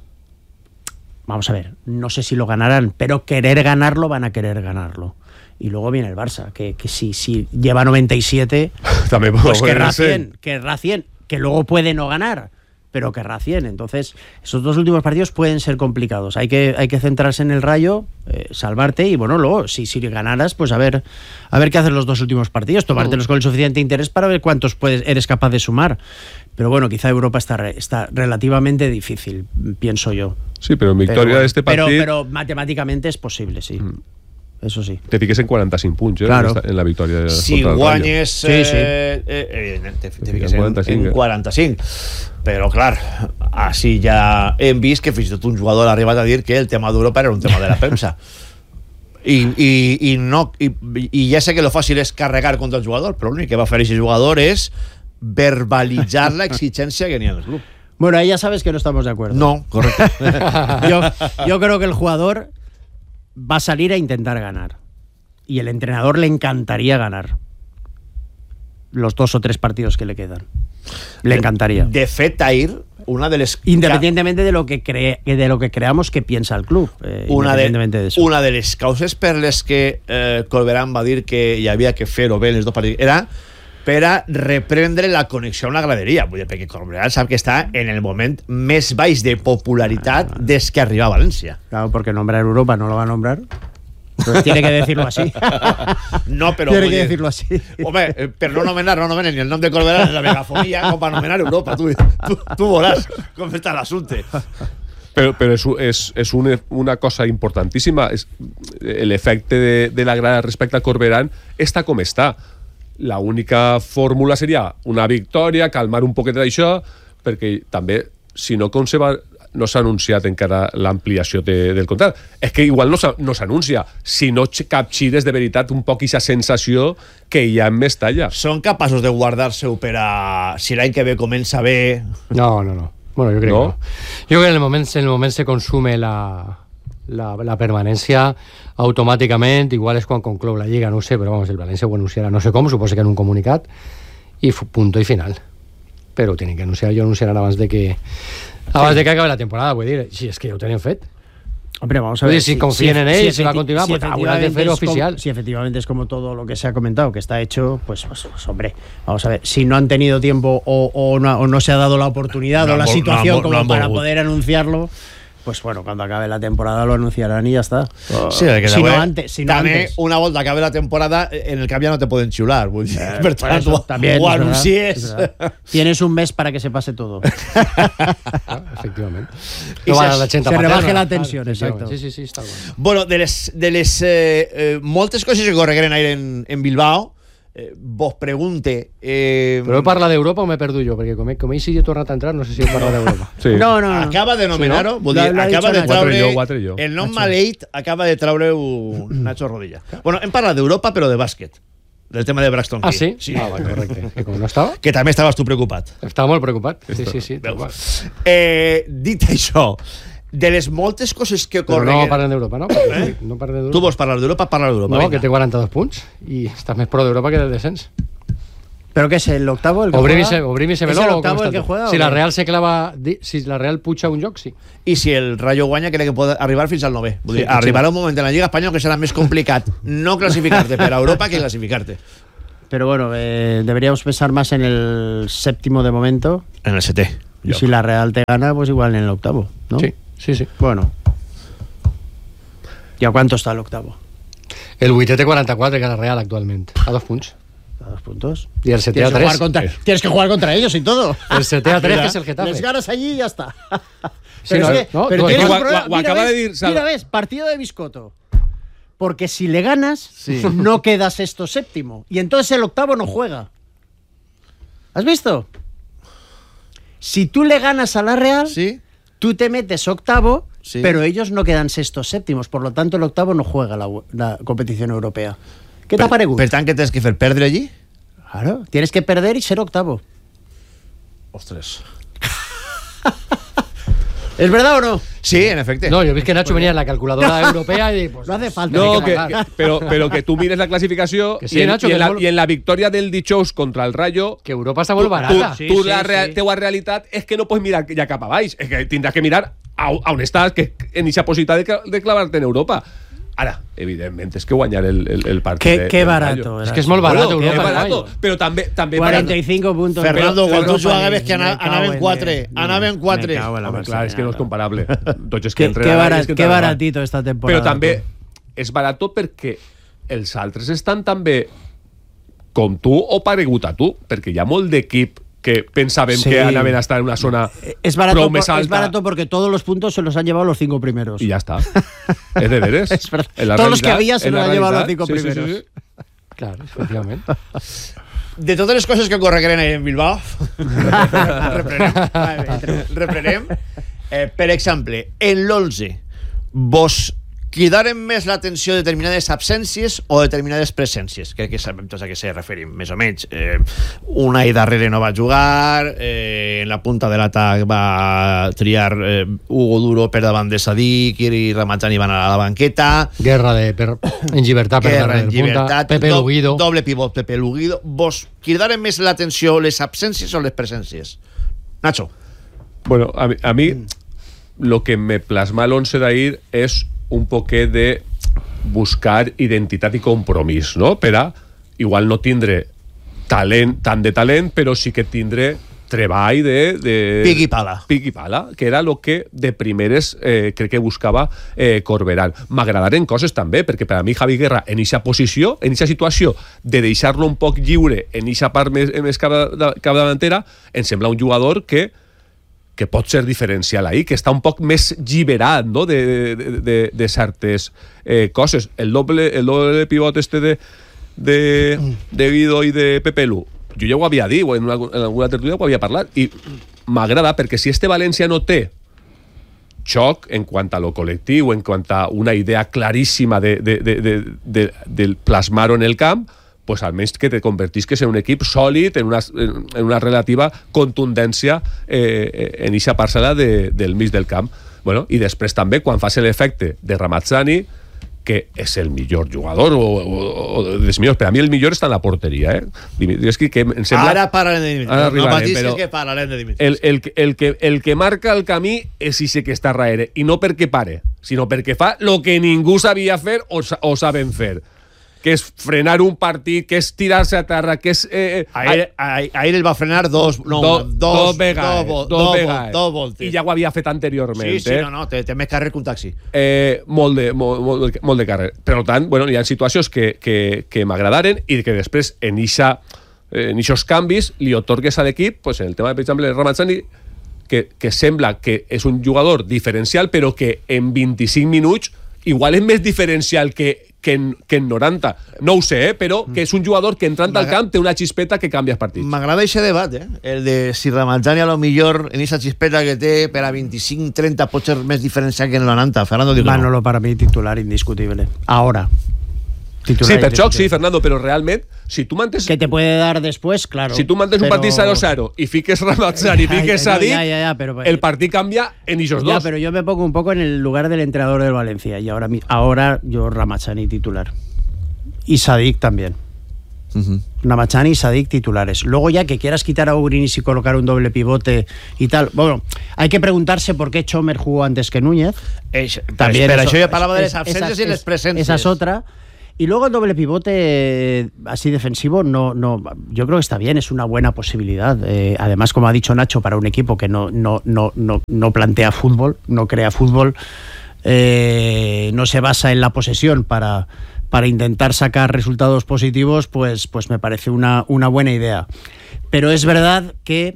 Speaker 2: Vamos a ver, no sé si lo ganarán, pero querer ganarlo van a querer ganarlo. Y luego viene el Barça, que, que si, si lleva noventa y siete,
Speaker 3: També
Speaker 2: pues
Speaker 3: puede
Speaker 2: querrá
Speaker 3: ser.
Speaker 2: cien, querrá cien, que luego puede no ganar, pero querrá cien. Entonces, esos dos últimos partidos pueden ser complicados. Hay que, hay que centrarse en el Rayo, eh, salvarte y bueno, luego, si, si ganaras, pues a ver, a ver qué haces los dos últimos partidos, tomártelos con el suficiente interés para ver cuántos puedes, eres capaz de sumar. Pero bueno, quizá Europa está, re- está relativamente difícil, pienso yo.
Speaker 3: Sí, però en
Speaker 2: Pero,
Speaker 3: victòria
Speaker 2: bueno,
Speaker 3: d'este
Speaker 2: pero,
Speaker 3: partit
Speaker 2: pero matemáticamente es posible, sí. Eso sí.
Speaker 3: te fiques en quaranta-cinc punts, eh?
Speaker 2: Claro.
Speaker 3: En, esta, en la victòria
Speaker 1: Si
Speaker 3: contra el Rayo.
Speaker 1: guanyes...
Speaker 2: Sí,
Speaker 1: eh,
Speaker 2: sí.
Speaker 1: eh, evidentment, te, te
Speaker 3: Fiques
Speaker 1: fiques
Speaker 3: en
Speaker 1: en,
Speaker 3: quaranta-cinc,
Speaker 1: en
Speaker 3: eh?
Speaker 1: quaranta-cinc. Però, clar, així ja hem vist que fins i tot un jugador ha arribat a dir que el tema d'Europa era un tema de la premsa. I, i, i, no, i, i ja sé que lo fàcil és carregar contra el jugador, però l'únic que va fer aquest jugador és verbalitzar la exigència que n'hi ha en el club.
Speaker 2: Bueno, ahí ya sabes que no estamos de acuerdo.
Speaker 1: No, correcte.
Speaker 2: yo, yo creo que el jugador va a salir a intentar ganar. Y el entrenador le encantaría ganar los dos o tres partidos que le quedan. Le encantaría.
Speaker 1: De fet, ahir, una de les...
Speaker 2: Independientemente de lo que cre de lo que creamos que piensa el club. Eh,
Speaker 1: una, de,
Speaker 2: de eso.
Speaker 1: una de les causes per les que eh, Corberán va dir que hi havia que fer-ho bé els dos partits era per a reprendre la connexió amb la graderia. Vull dir, perquè Corberán sap que està en el moment més baix de popularitat des que arriba a València.
Speaker 2: Claro, porque nombrar Europa no lo va a nombrar. Pues tiene que decirlo así.
Speaker 1: No, però...
Speaker 2: Tiene que decirlo así.
Speaker 1: Home, per no nomenar, no nomenen ni el nom de Corberán en la megafonía com per nomenar Europa. Tu, tu, tu veuràs com està l'assumpte.
Speaker 3: Però, però és, és, és una, una cosa importantíssima. L'efecte de, de la grada respecte a Corberán està com està. La única fórmula seria una victòria, calmar un poquet d'això, perquè també, si no com se va, no s'ha anunciat encara l'ampliació de, del contracte. És que igual no s'anuncia, si no capgires de veritat un poc aquesta sensació que hi ha en Mestalla.
Speaker 1: Són capaços de guardar-se-ho per a... si l'any que ve comença bé...
Speaker 4: No, no, no. Bueno, yo creo
Speaker 3: ¿No?
Speaker 4: que no. Yo creo que en el momento, en el momento se consume la, la, la permanencia automàticament, igual és quan conclou la Lliga, no ho sé, però vamos, el València ho anunciarà, no sé com, suposo que en un comunicat, i punto i final. Però ho tenen que anunciar, jo anunciaran abans de que abans sí. de que acabe la temporada, vull dir, si és que ja ho tenen fet.
Speaker 2: Hombre, vamos a ver.
Speaker 4: Si, si confíen si, en él, si, si va a continuar, si pues habrá de hacerlo oficial.
Speaker 2: Como, si efectivamente es como todo lo que se ha comentado, que está hecho, pues, pues, pues hombre, vamos a ver. Si no han tenido tiempo o, o, no, o no se ha dado la oportunidad no, o la no, situación no, como no, para no, poder anunciarlo, pues bueno, cuando acabe la temporada lo anunciarán y ya está.
Speaker 1: Sí, que
Speaker 2: si, no antes, si no
Speaker 1: també
Speaker 2: antes.
Speaker 1: Una volta acabe la temporada, en el camp ja no te poden xiular. Vull dir,
Speaker 2: eh,
Speaker 1: per tant,
Speaker 2: eso,
Speaker 1: o,
Speaker 2: también,
Speaker 1: o
Speaker 2: es
Speaker 1: anuncies.
Speaker 2: verdad, Tienes un mes para que se pase todo.
Speaker 4: Ah, efectivamente.
Speaker 1: I
Speaker 4: no
Speaker 1: se,
Speaker 4: la
Speaker 2: se rebaje la tensión,
Speaker 4: claro,
Speaker 2: exacto.
Speaker 4: Sí, sí, sí, está bueno.
Speaker 1: Bueno, de les, de les eh, eh, moltes coses que corregueren ahir en, en Bilbao, eh, vos pregunte... Eh,
Speaker 4: Però parla d'Europa o m'he perdut jo? Perquè com, com ell sí he tornat a entrar, no sé si parla d'Europa.
Speaker 3: Sí.
Speaker 2: No, no, no.
Speaker 1: Acaba de nomenar-ho,
Speaker 2: Sí, no?
Speaker 1: vol dir,
Speaker 2: L'ha
Speaker 1: acaba de
Speaker 2: dicho
Speaker 1: traure...
Speaker 3: Nacho. Quatre jo,
Speaker 1: El nom
Speaker 2: Nacho.
Speaker 1: maleït acaba de traure-ho Nacho Rodilla. Bueno, hem parlat d'Europa, però de bàsquet. Del tema de Braxton
Speaker 4: Ah,
Speaker 1: Key.
Speaker 4: sí?
Speaker 1: Sí.
Speaker 4: Ah, vale, correcte. Que com no estava?
Speaker 1: Que també estaves tu preocupat.
Speaker 4: Estava molt preocupat. Sí, sí, sí. tal qual.
Speaker 1: Eh, dit això, de les moltes coses que
Speaker 4: Però
Speaker 1: correguen...
Speaker 4: no parlen d'Europa, no?
Speaker 1: Eh?
Speaker 4: No parlen d'Europa.
Speaker 1: Tu vols parlar d'Europa, parla d'Europa.
Speaker 4: No,
Speaker 1: venga.
Speaker 4: que té quaranta-dos punts i estàs més pro d'Europa que del descens.
Speaker 2: ¿Pero qué es el octavo? El que
Speaker 4: Obrim i
Speaker 2: juega?
Speaker 4: se, obrim i se
Speaker 2: ¿Es
Speaker 4: veló,
Speaker 2: el
Speaker 4: o com
Speaker 2: octavo el
Speaker 4: està
Speaker 2: que
Speaker 4: tot?
Speaker 2: juega?
Speaker 4: Si
Speaker 2: o
Speaker 4: la
Speaker 2: qué?
Speaker 4: Real se clava... di- Si la Real puja un joc, sí.
Speaker 1: I si el Rayo guanya, crec que pot arribar fins al novè. Vull dir,
Speaker 4: Sí,
Speaker 1: arribarà un moment en la Lliga Espanyola que serà més complicat no classificar-te per a Europa que classificar-te.
Speaker 2: Pero bueno, eh, deberíamos pensar más en el séptimo de momento.
Speaker 1: En el setè.
Speaker 2: Y si la Real te gana, pues igual en el octavo, ¿no?
Speaker 4: Sí, sí, sí.
Speaker 2: Bueno. ¿Y a cuánto está el octavo?
Speaker 4: El vuitè té quaranta-quatre, que la Real actualment. A dos punts.
Speaker 2: A dos puntos.
Speaker 4: I el setè a
Speaker 2: Tienes que,
Speaker 4: tres.
Speaker 2: jugar contra, tienes que jugar contra ellos y todo.
Speaker 4: El setè a tres, que és el Getafe.
Speaker 2: Les ganas allí y ya está.
Speaker 4: Sí,
Speaker 2: Pero
Speaker 4: no,
Speaker 2: es que,
Speaker 4: no,
Speaker 2: pero
Speaker 4: tú-
Speaker 2: tienes
Speaker 3: ho-
Speaker 2: un problema.
Speaker 3: ho- ho
Speaker 2: Mira,
Speaker 3: acaba
Speaker 2: ves,
Speaker 3: de dir, Sal-
Speaker 2: mira, ves, partido de Biscotto. Porque si le ganas, no quedas sexto séptimo. Y entonces el octavo no juega. ¿Has visto? Si tú le ganas a la Real,
Speaker 1: Sí?
Speaker 2: tú te metes octavo,
Speaker 1: Sí.
Speaker 2: pero ellos no quedan sextos séptimos. Por lo tanto, el octavo no juega la, la competición europea. ¿Qué te ha parecido?
Speaker 1: Per tant, què tens que fer? Perdre allí?
Speaker 2: Claro, tienes que perder y ser octavo.
Speaker 1: Ostres.
Speaker 2: ¿Es verdad o no?
Speaker 1: Sí, en efecte.
Speaker 4: No, jo he vist que Nacho venia en la calculadora europea i... Pues,
Speaker 2: No hace falta.
Speaker 4: Hay
Speaker 3: No,
Speaker 4: que
Speaker 3: que,
Speaker 4: pagar.
Speaker 3: que, però, però que tu mires la classificació
Speaker 4: Que sí,
Speaker 3: i, en,
Speaker 4: Nacho,
Speaker 3: i,
Speaker 4: que
Speaker 3: en la,
Speaker 4: molt-
Speaker 3: i en la victòria del dijous contra el Rayo
Speaker 4: Que Europa està molt
Speaker 3: tu,
Speaker 4: barata.
Speaker 3: tu,
Speaker 2: Sí,
Speaker 3: tu
Speaker 2: sí,
Speaker 3: la rea
Speaker 2: sí.
Speaker 3: teua realitat és que no pots mirar ja cap a baix, és que tindràs que mirar a, a on estàs, que en aquesta possibilitat de, cla- de clavar-te en Europa. Ara, evidentment, és que guanyar el, el, el partit
Speaker 2: Qué,
Speaker 3: de,
Speaker 2: qué
Speaker 3: del
Speaker 2: barato.
Speaker 3: Rayo.
Speaker 2: era
Speaker 4: Es que es
Speaker 2: eso.
Speaker 4: molt barato,
Speaker 3: Bueno,
Speaker 4: Europa,
Speaker 3: és barato,
Speaker 4: guai.
Speaker 3: però també, també
Speaker 2: cuarenta y cinco puntos.
Speaker 1: Fernando,
Speaker 2: Pero-
Speaker 1: quan tu
Speaker 2: Europa,
Speaker 1: jugaves que
Speaker 2: me
Speaker 1: ana-
Speaker 2: cago
Speaker 1: anaven
Speaker 2: en
Speaker 1: quatre,
Speaker 2: Dios.
Speaker 1: anaven quatre.
Speaker 2: Me cago en la
Speaker 3: Home, clar, és que no és
Speaker 2: barcelonada.
Speaker 3: comparable. Tots és que
Speaker 2: Qué,
Speaker 3: entren
Speaker 2: qué,
Speaker 3: a la
Speaker 2: bara-
Speaker 3: és que
Speaker 2: qué
Speaker 3: entren a la-
Speaker 2: baratito esta temporada.
Speaker 3: Però també és barato perquè els altres estan també com tu o paregut a tu, perquè hi ha molt d'equip que pensaven
Speaker 2: Sí.
Speaker 3: que anaven a estar en una zona
Speaker 2: Es barato,
Speaker 3: prou
Speaker 2: por-
Speaker 3: més alta
Speaker 2: es barato porque todos los puntos se los han llevado los cinco primeros.
Speaker 3: i ja està. És de veres.
Speaker 2: Es verdad.
Speaker 3: En la
Speaker 2: Todos los que
Speaker 3: realitat-
Speaker 2: había se
Speaker 3: en
Speaker 2: los
Speaker 3: la
Speaker 2: han llevado los
Speaker 3: realitat,
Speaker 2: cinco
Speaker 3: sí, sí,
Speaker 2: primeros.
Speaker 3: sí, sí.
Speaker 4: Claro, efectivament.
Speaker 1: De totes les coses que corregueren ahir en Bilbao, reprenem. Vale, reprenem. Eh, per exemple, en l'onze, vos cridaren més l'atenció determinades absències o determinades presències? Crec que sabem tots a què se referim, més o menys. Eh, una i darrere no va jugar, eh, en la punta de l'atac va triar eh, Hugo Duro per davant de Sadik i Ramazani van a la banqueta.
Speaker 4: Guerra de per, en llibertat per
Speaker 1: Guerra
Speaker 4: darrere
Speaker 1: en
Speaker 4: punta.
Speaker 1: llibertat,
Speaker 4: Pepe
Speaker 1: do-
Speaker 4: Luguido.
Speaker 1: doble pivot Pepe Luguido. Vos cridaren més l'atenció les absències o les presències? Nacho.
Speaker 3: Bueno, a mi, a mí lo que me plasma el once d'ahir és un poquet de buscar identitat i compromís, no? Per a, igual no tindre talent, tant de talent, però sí que tindre treball de... de
Speaker 1: pic i pala.
Speaker 3: Pic i pala, que era el que de primeres eh, crec que buscava eh, Corberán. M'agradaren coses també, perquè per a mi Javi Guerra en eixa posició, en eixa situació de deixar-lo un poc lliure en eixa part més, més capdavantera, em sembla un jugador que que pot ser diferencial ahí, que està un poc més lliberat, no? de, de, de, de certes eh, coses. El doble, el doble pivot este de, de, de Guido i de Pepe Lu, jo ja ho havia dit, o en, una, en alguna tertúlia ho havia parlat, i m'agrada, perquè si este València no té xoc en quant a lo col·lectiu, en quant a una idea claríssima de, de, de, de, de, de plasmar-ho en el camp, pues almenys que te convertisques en un equip sòlid, en una, en una relativa contundència eh, en eixa parcel·la de, del mig del camp. Bueno, i després també, quan fas l'efecte de Ramazzani, que és el millor jugador, o, o, o dels millors, per a mi el millor està en la porteria, eh? Dimitrescu, que em sembla...
Speaker 1: Ara parlarem de Dimitrescu, no patis, és que parlarem de Dimitrescu.
Speaker 3: El, el, el, que, el que marca el camí és ixe que està darrere, i no perquè pare, sinó perquè fa el que ningú sabia fer o, o saben fer, que és frenar un partit, que és tirar-se a terra, que és... Eh,
Speaker 1: ahir, ahir, ahir el va frenar dos... No,
Speaker 3: do,
Speaker 1: dos,
Speaker 3: dos vegades.
Speaker 1: Dos,
Speaker 3: dos,
Speaker 1: dos,
Speaker 3: vegades.
Speaker 1: dos voltes.
Speaker 3: I ja ho havia fet anteriorment.
Speaker 1: Sí, sí,
Speaker 3: eh?
Speaker 1: no, no, té, té més carrer que un taxi.
Speaker 3: Eh, molt, de, molt, molt, molt de carrer. Per tant, bueno, hi ha situacions que, que, que m'agradaren i que després en ixa, en ixos canvis li otorgues a l'equip, pues, en el tema, per exemple, de Ramazzani, que, que sembla que és un jugador diferencial, però que en vint-i-cinc minuts igual és més diferencial que que en, que en noranta. No ho sé, eh? Però que és un jugador que entrant al camp té una xispeta que canvia els partits.
Speaker 1: M'agrada aquest debat, eh? El de si Ramazzani a lo millor en aquesta xispeta que té per a vint-i-cinc trenta pot ser més diferencial que en noranta. Fernando diu que
Speaker 2: Manolo,
Speaker 1: no.
Speaker 2: para mí titular indiscutible. Ahora.
Speaker 3: Sí, per xoc, sí, Fernando, però realment, si tu mantens...
Speaker 2: Que te puede dar después, claro.
Speaker 3: Si tu mantens
Speaker 2: pero...
Speaker 3: un partit cero cero y fiques Ramazzani y fiques
Speaker 2: no,
Speaker 3: Sadik,
Speaker 2: ya, ya, ya, pero...
Speaker 3: el partido cambia en ellos
Speaker 2: ya,
Speaker 3: dos.
Speaker 2: pero yo me pongo un poco en el lugar del entrenador del Valencia y ahora, ahora yo Ramazzani titular. Y Sadik también. Uh-huh. Ramazzani y Sadik titulares. Luego ya que quieras quitar a Ugrinis y colocar un doble pivote y tal, bueno, hay que preguntarse por qué Chomer jugó antes que Núñez.
Speaker 1: Es, también pero eso, això ja parlava de les absències i les presències.
Speaker 2: Esa es otra. Y luego el doble pivote así defensivo, no, no, yo creo que está bien, es una buena posibilidad. Eh, además, como ha dicho Nacho, para un equipo que no, no, no, no, no plantea fútbol, no crea fútbol, eh, no se basa en la posesión para, para intentar sacar resultados positivos, pues, pues me parece una, una buena idea. Pero es verdad que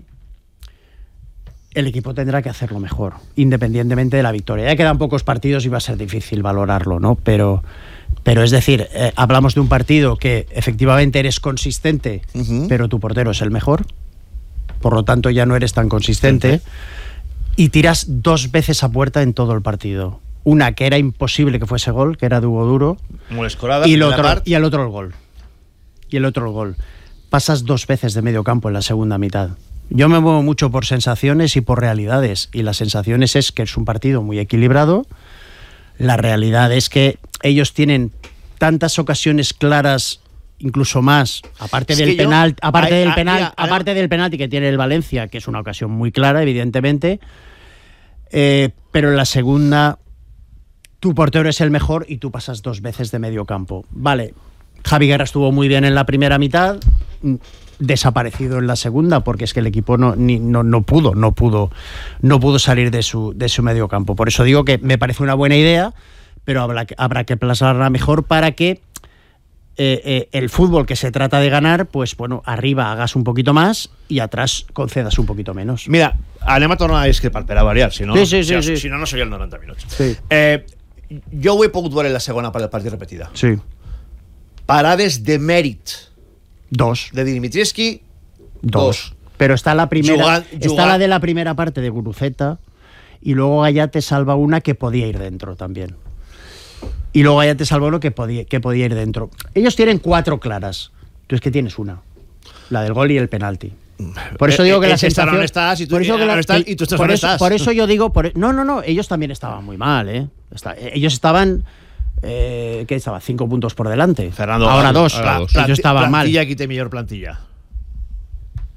Speaker 2: el equipo tendrá que hacerlo mejor, independientemente de la victoria. Ya quedan pocos partidos y va a ser difícil valorarlo, ¿no? Pero... Pero es decir, eh, hablamos de un partido que efectivamente eres consistente, uh-huh. pero tu portero es el mejor, por lo tanto ya no eres tan consistente, uh-huh. y tiras dos veces a puerta en todo el partido. Una que era imposible que fuese gol, que era de Hugo Duro,
Speaker 1: escorada,
Speaker 2: y, el otro, y el otro el gol. Y el otro el gol. Pasas dos veces de medio campo en la segunda mitad. Yo me muevo mucho por sensaciones y por realidades, y las sensaciones es que es un partido muy equilibrado. La realidad es que ellos tienen tantas ocasiones claras, incluso más, aparte
Speaker 1: es
Speaker 2: del
Speaker 1: que
Speaker 2: penal,
Speaker 1: yo,
Speaker 2: aparte
Speaker 1: ay,
Speaker 2: del
Speaker 1: ay,
Speaker 2: penal,
Speaker 1: mira,
Speaker 2: aparte
Speaker 1: ahora...
Speaker 2: del penalti que tiene el Valencia, que es una ocasión muy clara, evidentemente, eh, pero en la segunda tu portero es el mejor y tú pasas dos veces de medio campo. Vale, Javi Guerra estuvo muy bien en la primera mitad, desaparecido en la segunda, porque es que el equipo no, ni, no, no pudo, no pudo, no pudo salir de su, de su medio campo. Por eso digo que me parece una buena idea, pero habrá, habrá que plasmarla mejor para que eh, eh, el fútbol que se trata de ganar, pues bueno, arriba hagas un poquito más y atrás concedas un poquito menos.
Speaker 1: Mira, anem a tornar a discrepar per a variar, si no,
Speaker 2: sí, sí, sí,
Speaker 1: si,
Speaker 2: sí.
Speaker 1: si no, no seria el noranta minuts.
Speaker 2: Sí.
Speaker 1: Eh, jo ho he pogut veure en la segona part del partit repetida.
Speaker 2: Sí.
Speaker 1: Parades de mèrit.
Speaker 2: Dos.
Speaker 1: De Dimitrescu,
Speaker 2: dos.
Speaker 1: dos.
Speaker 2: Pero está la primera,
Speaker 1: Jugant,
Speaker 2: está
Speaker 1: jugant.
Speaker 2: la de la primera parte de Guruceta y luego Gallá te salva una que podía ir dentro también. Y luego Gallá te salva uno que podía, que podía ir dentro. Ellos tienen cuatro claras. Tú es que tienes una. La del gol y el penalti. Por eso digo que
Speaker 1: eh,
Speaker 2: la
Speaker 1: eh,
Speaker 2: sensación...
Speaker 1: No estás, y tú,
Speaker 2: por eso que la,
Speaker 1: estás, y tú estás
Speaker 2: por,
Speaker 1: no
Speaker 2: eso,
Speaker 1: estás.
Speaker 2: por eso yo digo... Por, no, no, no. Ellos también estaban muy mal, ¿eh? Está, ellos estaban... Eh, ¿Qué estaba? Cinco puntos por delante.
Speaker 1: Fernando,
Speaker 2: ahora dos.
Speaker 3: ahora dos.
Speaker 2: Ellos estaban mal.
Speaker 1: Plantilla, qui té millor plantilla.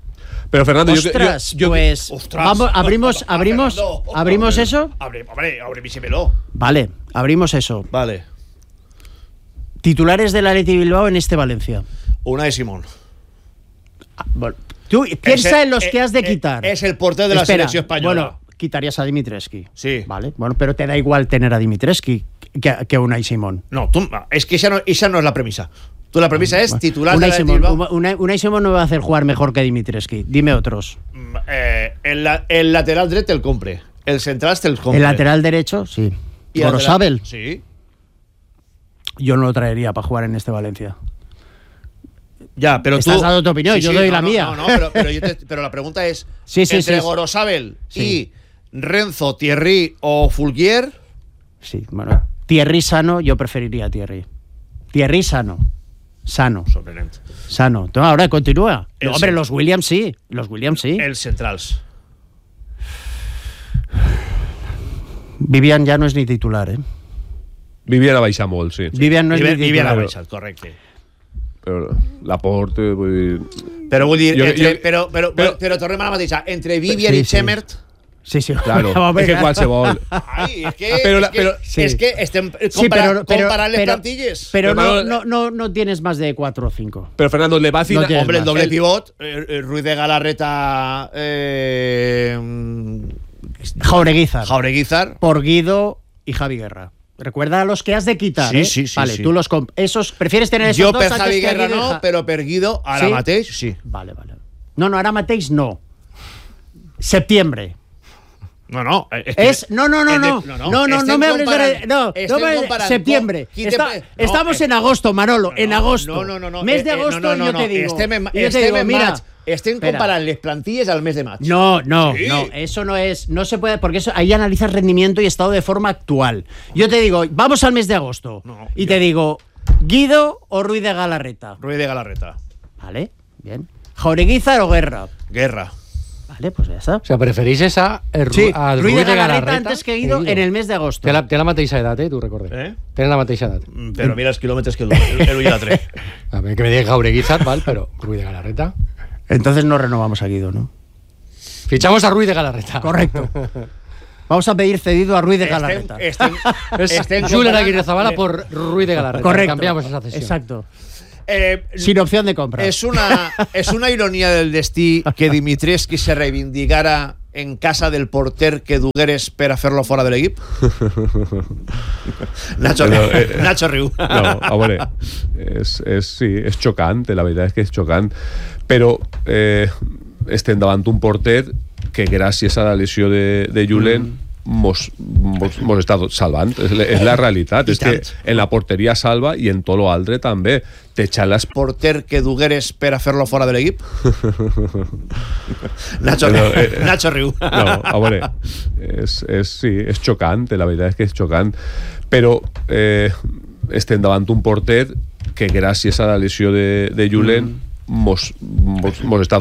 Speaker 3: Pero Fernando,
Speaker 2: Ostras,
Speaker 3: yo, yo, yo
Speaker 2: pues
Speaker 1: Ostras.
Speaker 2: vamos, abrimos, abrimos,
Speaker 1: Fernando.
Speaker 2: abrimos eso.
Speaker 1: Abre, hombre, abrímelo.
Speaker 2: Vale, abrimos eso.
Speaker 1: Vale.
Speaker 2: Titulares del Athletic Bilbao en este Valencia.
Speaker 1: Unai Simón.
Speaker 2: Ah, bueno, tú piensa
Speaker 1: Ese-
Speaker 2: en los que has de quitar.
Speaker 1: Es el portero de la
Speaker 2: Espera,
Speaker 1: selección española.
Speaker 2: Bueno, quitarías a Dimitrescu.
Speaker 1: Sí.
Speaker 2: Vale, bueno, pero te da igual tener a Dimitrescu que, que a Unai Simón.
Speaker 1: No, tú, es que esa no, esa no es la premisa. Tú la premisa es titular de
Speaker 2: Unai
Speaker 1: la
Speaker 2: Simón,
Speaker 1: Bilbao.
Speaker 2: Unai, Unai Simón no va a hacer jugar mejor que Dimitrescu. Dime otros.
Speaker 1: Mm, eh, el, la- el lateral derecho el compre. El central te el compre.
Speaker 2: El lateral derecho, sí.
Speaker 1: Y el
Speaker 2: Gorosabel,
Speaker 1: lateral- Sí.
Speaker 2: yo no lo traería para jugar en este Valencia.
Speaker 1: Ya, pero
Speaker 2: Estás
Speaker 1: tú.
Speaker 2: dando tu opinión, yo doy
Speaker 1: no,
Speaker 2: la
Speaker 1: no,
Speaker 2: mía.
Speaker 1: No, no, pero, pero, yo te- pero la pregunta es:
Speaker 2: Sí, sí,
Speaker 1: entre
Speaker 2: sí.
Speaker 1: Gorosabel
Speaker 2: Sí.
Speaker 1: y Renzo, Thierry o Fulgier.
Speaker 2: Sí, bueno. Thierry sano, yo preferiría a Thierry. Thierry sano. Sano.
Speaker 1: Sorprendente.
Speaker 2: Sano. No, ahora continúa.
Speaker 1: El
Speaker 2: No, hombre,
Speaker 1: cen-
Speaker 2: los Williams sí. Los Williams sí.
Speaker 1: El centrals.
Speaker 2: Vivian ya no es ni titular, ¿eh?
Speaker 3: Vivian a baixar molt, sí.
Speaker 2: Vivian no es
Speaker 1: Vivian,
Speaker 2: ni
Speaker 1: Vivian
Speaker 2: titular.
Speaker 1: Abaixat, correcte.
Speaker 3: Però Laporte, vull dir...
Speaker 1: Però vull dir,
Speaker 3: Jo-
Speaker 1: entre,
Speaker 3: jo-
Speaker 1: però, però, però,
Speaker 3: però-
Speaker 1: però tornem a la mateixa. Entre Vivian
Speaker 2: Sí,
Speaker 1: i
Speaker 2: sí.
Speaker 1: Chemert.
Speaker 2: Sí, sí.
Speaker 3: Claro,
Speaker 2: Hombre,
Speaker 3: és que qualsevol...
Speaker 1: Ai, és que,
Speaker 3: Pero
Speaker 1: és
Speaker 3: la-
Speaker 1: que,
Speaker 3: pero-
Speaker 2: sí.
Speaker 1: és que estem
Speaker 2: Sí,
Speaker 1: compara,
Speaker 2: pero, pero,
Speaker 1: comparant les
Speaker 2: pero-
Speaker 1: plantilles.
Speaker 2: pero
Speaker 3: Pero,
Speaker 2: no,
Speaker 3: Manolo,
Speaker 2: no, no, no tienes más de cuatro o cinco.
Speaker 3: Però Fernando, le va a
Speaker 2: No tienes
Speaker 1: Hombre, el
Speaker 2: más.
Speaker 1: doble
Speaker 3: el-
Speaker 1: pivot, eh, eh, Ruiz de Galarreta, eh,
Speaker 2: Jaureguizar.
Speaker 1: Jaureguizar.
Speaker 2: Por Guido y Javi Guerra. Recuerda a los que has de quitar.
Speaker 1: Sí,
Speaker 2: ¿eh?
Speaker 1: sí, sí,
Speaker 2: Vale,
Speaker 1: sí.
Speaker 2: tú los comp- esos prefieres tener esos
Speaker 1: Jo
Speaker 2: dos
Speaker 1: per
Speaker 2: antes
Speaker 1: Javi
Speaker 2: que a
Speaker 1: Guerra
Speaker 2: Guido y
Speaker 1: no,
Speaker 2: Ja-
Speaker 1: però per Guido ara
Speaker 2: Sí?
Speaker 1: mateix sí.
Speaker 2: Vale, vale. No, no, ahora matéis no. Septiembre.
Speaker 1: No, no. Es, que-
Speaker 2: Es no, no, no,
Speaker 1: es de-
Speaker 2: no, no, no, no,
Speaker 1: estem
Speaker 2: me hables
Speaker 1: comparant-
Speaker 2: de no, no
Speaker 1: estem
Speaker 2: me
Speaker 1: comparant
Speaker 2: septiembre.
Speaker 1: con- qui te
Speaker 2: Está-
Speaker 1: pe- no,
Speaker 2: estamos
Speaker 1: eh,
Speaker 2: en agosto, Manolo, en
Speaker 1: no,
Speaker 2: agosto.
Speaker 1: No, no, no, no.
Speaker 2: Mes de
Speaker 1: Eh, eh,
Speaker 2: agosto
Speaker 1: no, no,
Speaker 2: yo
Speaker 1: no,
Speaker 2: te digo.
Speaker 1: Estem en,
Speaker 2: yo te
Speaker 1: estem
Speaker 2: digo,
Speaker 1: en
Speaker 2: mira,
Speaker 1: maig. Estem
Speaker 2: espera.
Speaker 1: comparant les plantilles al mes de maig.
Speaker 2: No, no,
Speaker 1: Sí.
Speaker 2: no, eso no es, no se puede, porque eso, ahí analizas rendimiento y estado de forma actual. Yo te digo, vamos al mes de agosto.
Speaker 1: No,
Speaker 2: y
Speaker 1: yo-
Speaker 2: te digo, Guido o Ruiz de Galarreta.
Speaker 1: Ruiz de Galarreta.
Speaker 2: Vale, bien. Jaureguizar o Guerra.
Speaker 1: Guerra.
Speaker 2: Vale, pues ya está.
Speaker 4: O sea, preferís esa a Ru-
Speaker 2: Sí,
Speaker 4: a
Speaker 2: Ruiz de Galarreta
Speaker 4: Galarreta
Speaker 2: antes que Guido
Speaker 4: Guido.
Speaker 2: en el mes de agosto.
Speaker 4: Té la, té la mateixa edat, eh, tu recordes.
Speaker 1: Eh?
Speaker 4: Tenen la mateixa edat.
Speaker 1: Mm, Però mira els quilòmetres que du el, el Ulladre.
Speaker 4: A ver, que me diga Jaureguizar, val, pero Ruiz de Galarreta.
Speaker 2: Entonces no renovamos a Guido, ¿no?
Speaker 4: Fichamos a Ruiz de Galarreta.
Speaker 2: Correcto. Vamos a pedir cedido a Ruiz de
Speaker 1: Estem,
Speaker 2: Galarreta.
Speaker 1: estem,
Speaker 4: Es
Speaker 1: estem
Speaker 4: Julen
Speaker 1: comparant-
Speaker 4: Aguirre Zabala por Ruiz de Galarreta.
Speaker 2: Correcto.
Speaker 4: Cambiamos esa cesión.
Speaker 2: Exacto.
Speaker 1: Eh,
Speaker 2: Sin opción de compra.
Speaker 1: és una, és una ironia del destí que Dimitrescu se reivindicara en casa del porter que dugueres per a fer-lo fora de l'equip? Nacho,
Speaker 3: Però, eh,
Speaker 1: Nacho riu.
Speaker 3: No, a veure, és, és, sí, és xocant, la veritat és que és xocant, però eh, estem davant un porter que gràcies a la lesió de, de Julen mm. mos, mos, mos està salvant, és, la- és la realitat,
Speaker 1: I
Speaker 3: és que
Speaker 1: tant.
Speaker 3: en la porteria salva i en tot lo altre també, te xalas
Speaker 1: Porter que dugueres per a fer-lo fora de l'equip? Nacho,
Speaker 3: Però, eh,
Speaker 1: Nacho riu.
Speaker 3: No, a veure, és, és, sí, és xocant, la veritat és que és xocant, però eh, estem davant un porter que gràcies a la lesió de, de Julen mm. mos, mos, mos està